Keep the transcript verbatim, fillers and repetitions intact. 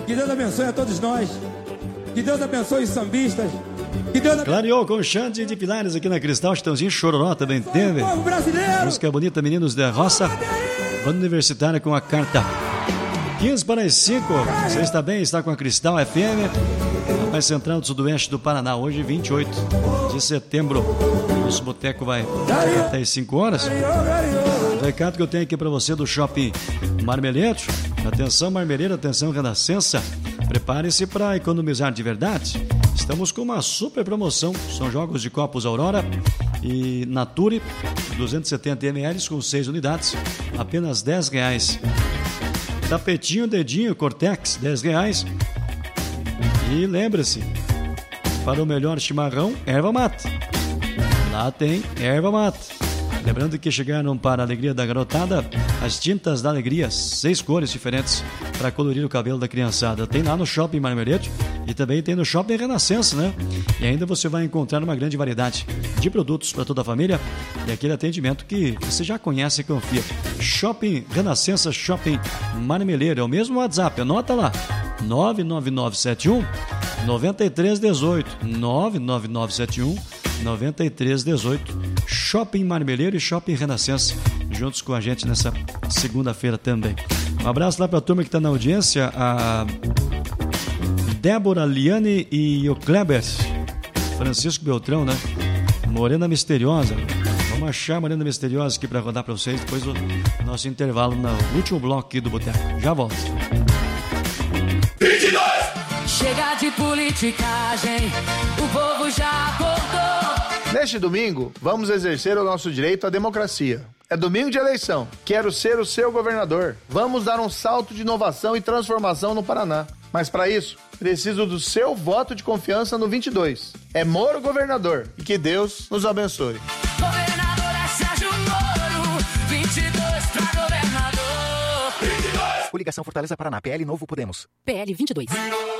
Que Deus abençoe a todos nós. Que Deus abençoe os sambistas. Que Deus abençoe... Clareou com Xande de Pilares aqui na Cristal, Chitãozinho Chororó também teve. Povo brasileiro. Música bonita, Meninos da Roça. Banda Universitária com a carta. quinze para as cinco. Você está bem? Está com a Cristal F M. Mais central do sudoeste do Paraná. Hoje, vinte e oito de setembro. Nosso boteco vai até as cinco horas. O recado que eu tenho aqui para você do Shopping Marmeleiro. Atenção, Marmeleiro, atenção, Renascença. Prepare-se para economizar de verdade. Estamos com uma super promoção. São jogos de copos Aurora e Nature, duzentos e setenta mililitros com seis unidades, apenas dez reais. Tapetinho, dedinho, Cortex, dez reais. E lembre-se, para o melhor chimarrão, erva mate. Lá tem erva mate. Lembrando que chegaram para a alegria da garotada as tintas da alegria, seis cores diferentes para colorir o cabelo da criançada. Tem lá no Shopping Marmeleiro e também tem no Shopping Renascença, né? E ainda você vai encontrar uma grande variedade de produtos para toda a família e aquele atendimento que você já conhece e confia. Shopping Renascença, Shopping Marmeleiro. É o mesmo WhatsApp, anota lá. nove nove nove sete um nove três um oito nove nove nove sete um nove três um oito. Shopping Marmeleiro e Shopping Renascença, juntos com a gente nessa segunda-feira também. Um abraço lá para a turma que está na audiência, a Débora, Liane e o Kleber, Francisco Beltrão, né? Morena Misteriosa. Vamos achar a Morena Misteriosa aqui para rodar para vocês depois do nosso intervalo no último bloco aqui do Boteco. Já volto. vinte e dois Chega de politicagem, o povo já acordou. Neste domingo, vamos exercer o nosso direito à democracia. É domingo de eleição. Quero ser o seu governador. Vamos dar um salto de inovação e transformação no Paraná. Mas para isso, preciso do seu voto de confiança no vinte e dois. É Moro governador. E que Deus nos abençoe. Governador é Sérgio Moro, vinte e dois pra governador. vinte e dois Coligação Fortaleza Paraná, P L Novo Podemos. P L vinte e dois.